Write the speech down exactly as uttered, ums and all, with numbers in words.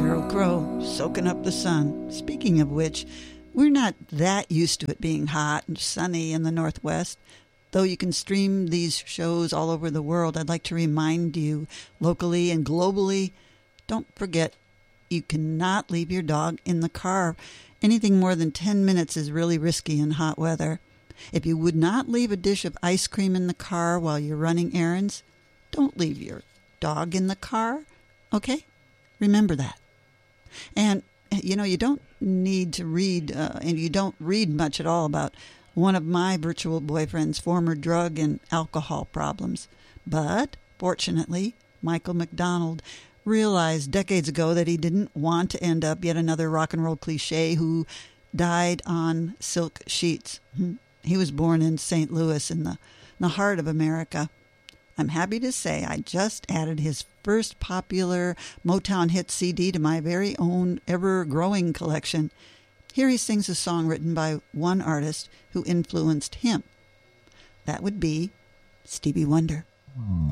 Sheryl Crow, soaking up the sun. Speaking of which, we're not that used to it being hot and sunny in the Northwest. Though you can stream these shows all over the world, I'd like to remind you, locally and globally, don't forget, you cannot leave your dog in the car. Anything more than ten minutes is really risky in hot weather. If you would not leave a dish of ice cream in the car while you're running errands, don't leave your dog in the car, okay? Remember that. And, you know, you don't need to read, uh, and you don't read much at all about one of my virtual boyfriend's former drug and alcohol problems. But, fortunately, Michael McDonald realized decades ago that he didn't want to end up yet another rock and roll cliche who died on silk sheets. He was born in Saint Louis in the, in the heart of America. I'm happy to say I just added his first popular Motown hit C D to my very own ever-growing collection. Here he sings a song written by one artist who influenced him. That would be Stevie Wonder. Hmm.